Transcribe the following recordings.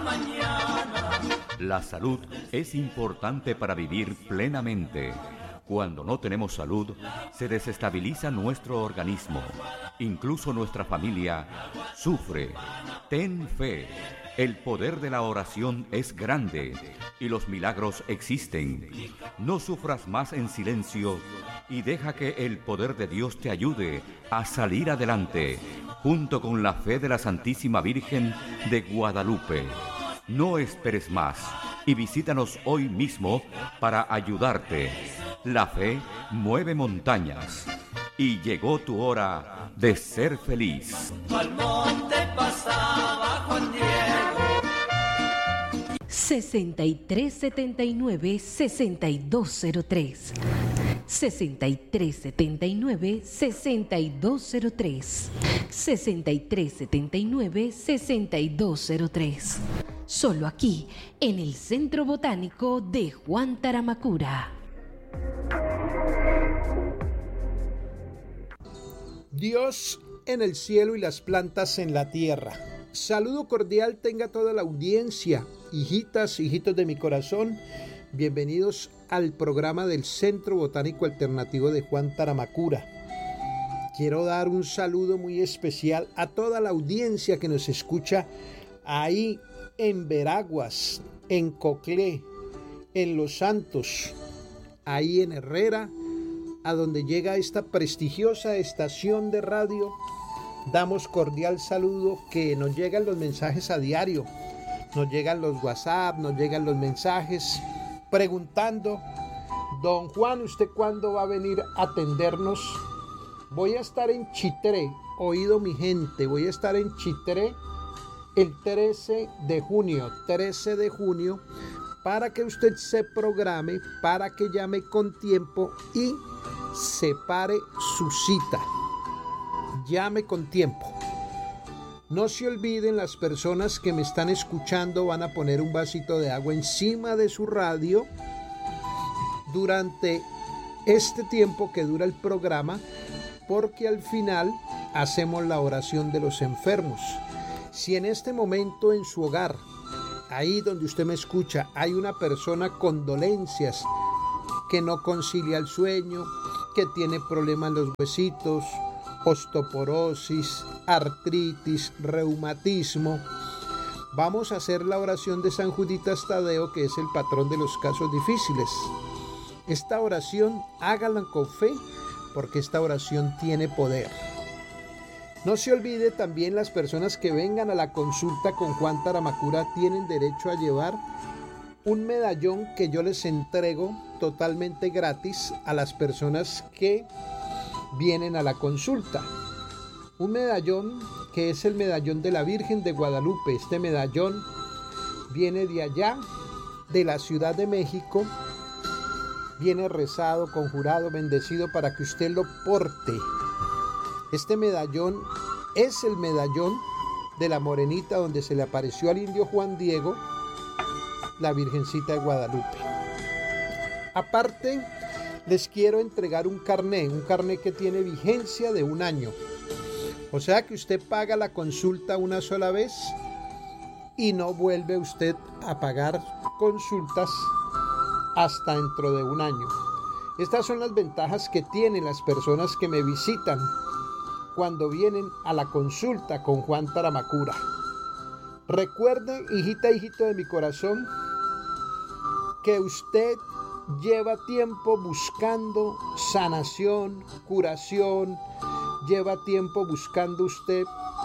La salud es importante para vivir plenamente. Cuando no tenemos salud, se desestabiliza nuestro organismo. Incluso nuestra familia sufre. Ten fe. El poder de la oración es grande y los milagros existen. No sufras más en silencio y deja que el poder de Dios te ayude a salir adelante, junto con la fe de la Santísima Virgen de Guadalupe. No esperes más y visítanos hoy mismo para ayudarte. La fe mueve montañas y llegó tu hora de ser feliz. Al monte pasaba Juan Diego. 6379-6203 6379-6203 6379-6203. Solo aquí, en el Centro Botánico de Juan Taramacura. Dios en el cielo y las plantas en la tierra. Saludo cordial tenga toda la audiencia, hijitas, hijitos de mi corazón. Bienvenidos al programa del Centro Botánico Alternativo de Juan Taramacura. Quiero dar un saludo muy especial a toda la audiencia que nos escucha ahí en Veraguas, en Coclé, en Los Santos, ahí en Herrera, a donde llega esta prestigiosa estación de radio. Damos cordial saludo, que nos llegan los mensajes a diario, nos llegan los WhatsApp, nos llegan los mensajes preguntando: don Juan, ¿usted cuándo va a venir a atendernos? Voy a estar en Chitré, oído mi gente, voy a estar en Chitré el 13 de junio, para que usted se programe, para que llame con tiempo y separe su cita. Llame con tiempo. No se olviden, las personas que me están escuchando van a poner un vasito de agua encima de su radio durante este tiempo que dura el programa, porque al final hacemos la oración de los enfermos. Si en este momento en su hogar, ahí donde usted me escucha, hay una persona con dolencias, que no concilia el sueño, que tiene problemas en los huesitos, osteoporosis, artritis, reumatismo, vamos a hacer la oración de San Juditas Tadeo, que es el patrón de los casos difíciles. Esta oración háganla con fe, porque esta oración tiene poder. No se olvide también, las personas que vengan a la consulta con Juan Taramacura tienen derecho a llevar un medallón que yo les entrego totalmente gratis a las personas que vienen a la consulta. Un medallón que es el medallón de la Virgen de Guadalupe. Este medallón viene de allá, de la Ciudad de México. Viene rezado, conjurado, bendecido para que usted lo porte. Este medallón es el medallón de la Morenita, donde se le apareció al indio Juan Diego la Virgencita de Guadalupe. Aparte, les quiero entregar un carné que tiene vigencia de 1 año. O sea que usted paga la consulta una sola vez y no vuelve usted a pagar consultas hasta dentro de 1 año. Estas son las ventajas que tienen las personas que me visitan cuando vienen a la consulta con Juan Taramacura. Recuerde, hijita, hijito de mi corazón, que usted lleva tiempo buscando sanación, curación, lleva tiempo buscando usted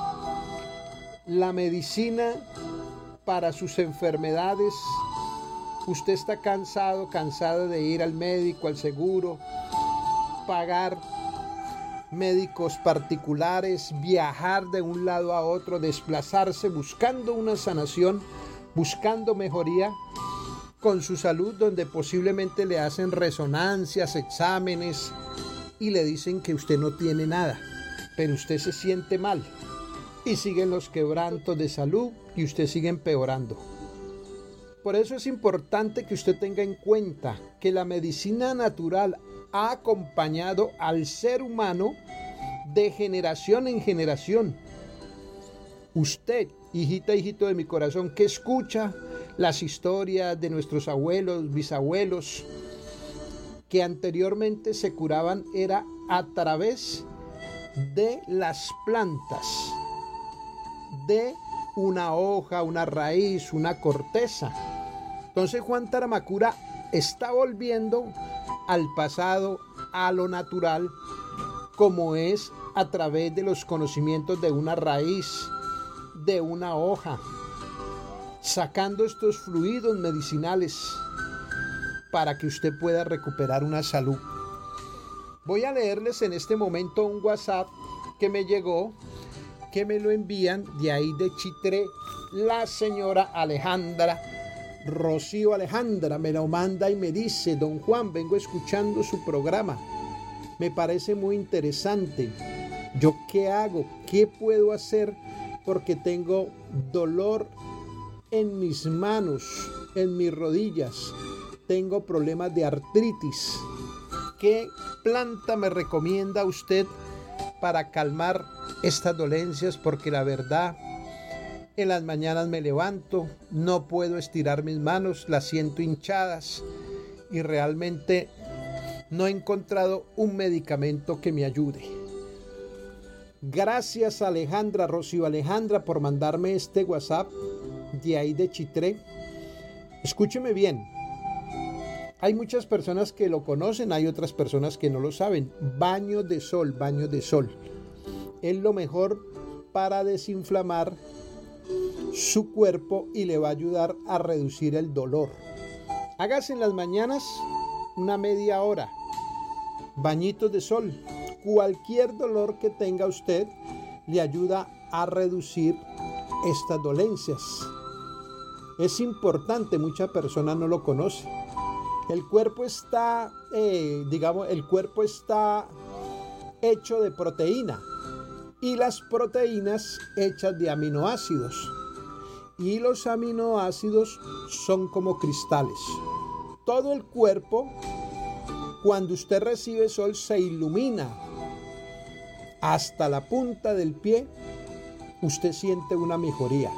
la medicina para sus enfermedades. Usted está cansado de ir al médico, al seguro, pagar médicos particulares, viajar de un lado a otro, desplazarse buscando una sanación, buscando mejoría con su salud, donde posiblemente le hacen resonancias, exámenes y le dicen que usted no tiene nada, pero usted se siente mal y siguen los quebrantos de salud y usted sigue empeorando. Por eso es importante que usted tenga en cuenta que la medicina natural ha acompañado al ser humano de generación en generación. Usted hijita, hijito de mi corazón, que escucha las historias de nuestros abuelos, bisabuelos, que anteriormente se curaban era a través de las plantas, de una hoja, una raíz, una corteza. Entonces Juan Taramacura está volviendo al pasado, a lo natural, como es a través de los conocimientos de una raíz, de una hoja, sacando estos fluidos medicinales para que usted pueda recuperar una salud. Voy a leerles en este momento un WhatsApp que me llegó, que me lo envían de ahí de Chitré, la señora Alejandra, Rocío Alejandra, me lo manda y me dice: don Juan, vengo escuchando su programa, me parece muy interesante. ¿Yo qué hago? ¿Qué puedo hacer? Porque tengo dolor en mis manos, en mis rodillas, tengo problemas de artritis. ¿Qué planta me recomienda usted para calmar estas dolencias? Porque la verdad, en las mañanas me levanto, no puedo estirar mis manos, las siento hinchadas y realmente no he encontrado un medicamento que me ayude. Gracias Alejandra, Rocío Alejandra, por mandarme este WhatsApp de ahí de Chitré. Escúcheme bien. Hay muchas personas que lo conocen, hay otras personas que no lo saben. Baño de sol, baño de sol. Es lo mejor para desinflamar su cuerpo y le va a ayudar a reducir el dolor. Hágase en las mañanas una media hora. Bañitos de sol. Cualquier dolor que tenga usted le ayuda a reducir estas dolencias. Es importante, muchas personas no lo conocen. El cuerpo está, el cuerpo está hecho de proteína y las proteínas hechas de aminoácidos. Y los aminoácidos son como cristales. Todo el cuerpo, cuando usted recibe sol, se ilumina. Hasta la punta del pie, usted siente una mejoría.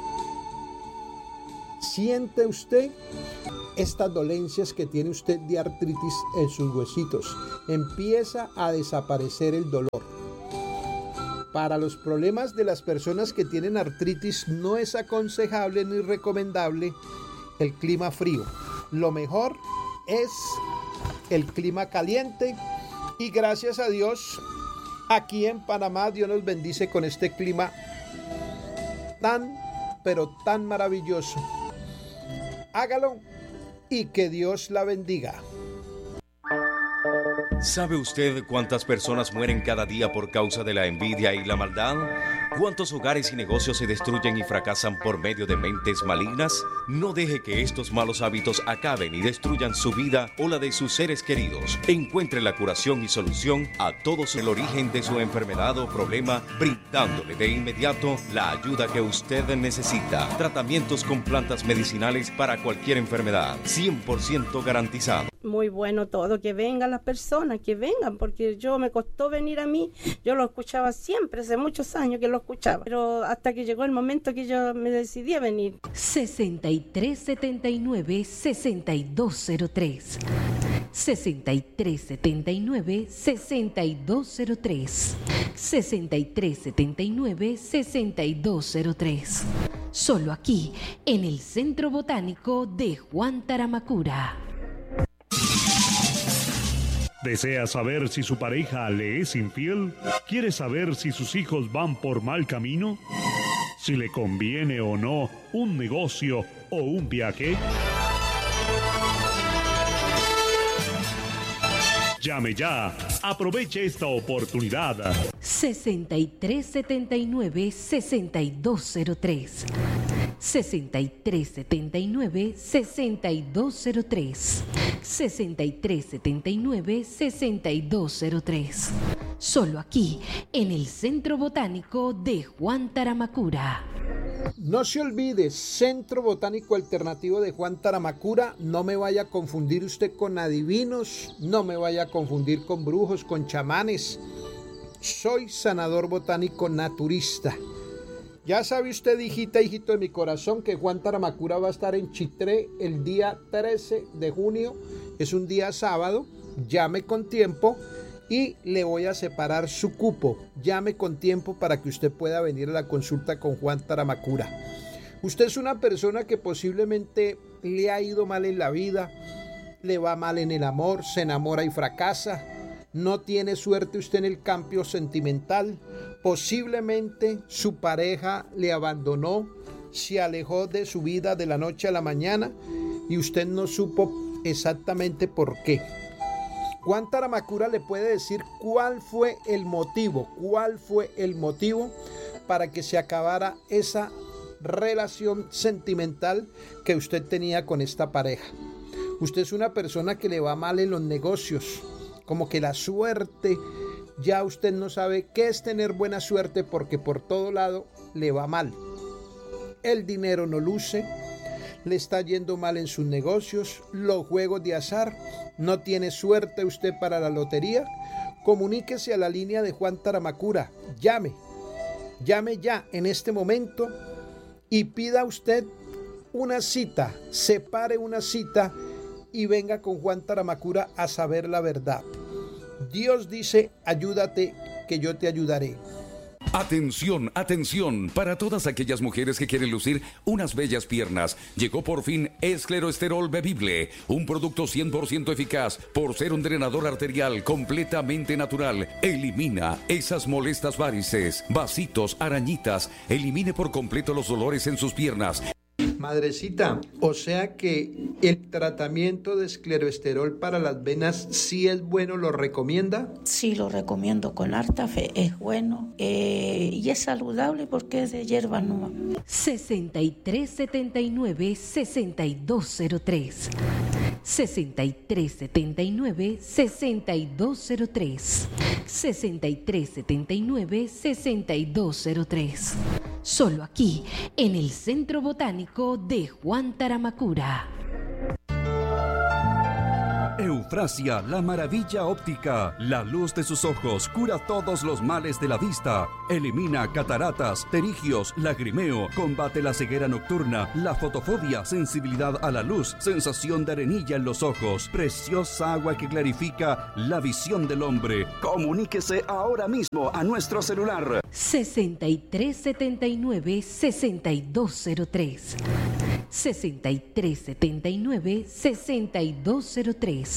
¿Siente usted estas dolencias que tiene usted de artritis en sus huesitos? Empieza a desaparecer el dolor. Para los problemas de las personas que tienen artritis no es aconsejable ni recomendable el clima frío. Lo mejor es el clima caliente y gracias a Dios aquí en Panamá Dios nos bendice con este clima tan, pero tan maravilloso. Hágalo y que Dios la bendiga. ¿Sabe usted cuántas personas mueren cada día por causa de la envidia y la maldad? ¿Cuántos hogares y negocios se destruyen y fracasan por medio de mentes malignas? No deje que estos malos hábitos acaben y destruyan su vida o la de sus seres queridos. Encuentre la curación y solución a todos el origen de su enfermedad o problema, brindándole de inmediato la ayuda que usted necesita. Tratamientos con plantas medicinales para cualquier enfermedad, 100% garantizado. Muy bueno todo, que vengan las personas, que vengan, porque me costó venir a mí, yo lo escuchaba siempre, hace muchos años que lo escuchaba, pero hasta que llegó el momento que yo me decidí a venir. 6379-6203 6379-6203 6379-6203. Solo aquí, en el Centro Botánico de Juan Taramacura. ¿Desea saber si su pareja le es infiel? ¿Quiere saber si sus hijos van por mal camino? ¿Si le conviene o no un negocio o un viaje? Llame ya. Aproveche esta oportunidad. 6379-6203 6379-6203 6379-6203. Solo aquí, en el Centro Botánico de Juan Taramacura. No se olvide, Centro Botánico Alternativo de Juan Taramacura. No me vaya a confundir usted con adivinos, no me vaya a confundir con brujos, con chamanes. Soy sanador botánico naturista. Ya sabe usted, hijita, hijito de mi corazón, que Juan Taramacura va a estar en Chitré el día 13 de junio. Es un día sábado. Llame con tiempo y le voy a separar su cupo. Llame con tiempo para que usted pueda venir a la consulta con Juan Taramacura. Usted es una persona que posiblemente le ha ido mal en la vida, le va mal en el amor, se enamora y fracasa, no tiene suerte usted en el campo sentimental, posiblemente su pareja le abandonó, se alejó de su vida de la noche a la mañana y usted no supo exactamente por qué. Juan Taramacura le puede decir cuál fue el motivo para que se acabara esa relación sentimental que usted tenía con esta pareja. Usted es una persona que le va mal en los negocios, como que la suerte, ya usted no sabe qué es tener buena suerte porque por todo lado le va mal. El dinero no luce, le está yendo mal en sus negocios, los juegos de azar, no tiene suerte usted para la lotería. Comuníquese a la línea de Juan Taramacura, llame ya en este momento y pida usted una cita, separe una cita y venga con Juan Taramacura a saber la verdad. Dios dice, ayúdate que yo te ayudaré. Atención, atención, para todas aquellas mujeres que quieren lucir unas bellas piernas, llegó por fin Escleroesterol Bebible, un producto 100% eficaz por ser un drenador arterial completamente natural. Elimina esas molestas varices, vasitos, arañitas, elimine por completo los dolores en sus piernas. Madrecita, o sea que el tratamiento de escleroesterol para las venas sí es bueno, ¿lo recomienda? Sí, lo recomiendo con harta fe, es bueno y es saludable porque es de hierba nueva. 6379-6203 6379-6203 6379-6203. Solo aquí, en el Centro Botánico de Juan Taramacura. Eufrasia, la maravilla óptica. La luz de sus ojos cura todos los males de la vista. Elimina cataratas, pterigios, lagrimeo. Combate la ceguera nocturna, la fotofobia, sensibilidad a la luz, sensación de arenilla en los ojos. Preciosa agua que clarifica la visión del hombre. Comuníquese ahora mismo a nuestro celular. 6379-6203 6379-6203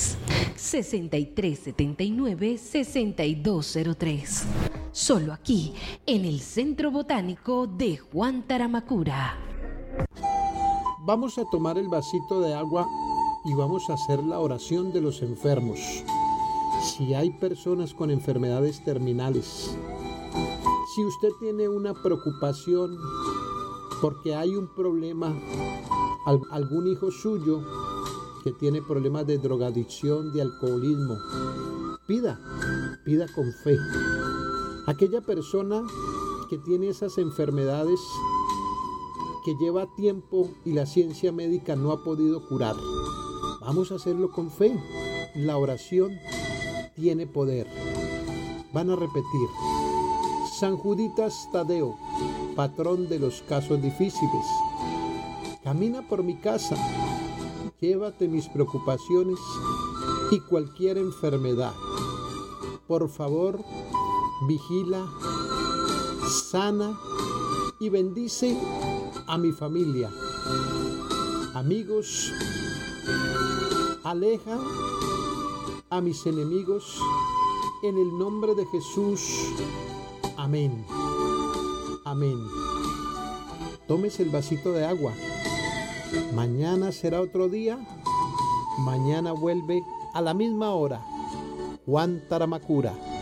6379-6203. Solo aquí, en el Centro Botánico de Juan Taramacura. Vamos a tomar el vasito de agua y vamos a hacer la oración de los enfermos. Si hay personas con enfermedades terminales, si usted tiene una preocupación porque hay un problema, algún hijo suyo que tiene problemas de drogadicción, de alcoholismo, pida con fe. Aquella persona que tiene esas enfermedades que lleva tiempo y la ciencia médica no ha podido curar, vamos a hacerlo con fe. La oración tiene poder. Van a repetir: San Juditas Tadeo, patrón de los casos difíciles, camina por mi casa, llévate mis preocupaciones y cualquier enfermedad. Por favor, vigila, sana y bendice a mi familia. Amigos, aleja a mis enemigos en el nombre de Jesús. Amén. Amén. Tómese el vasito de agua. Mañana será otro día. Mañana vuelve a la misma hora. Juan Taramacura.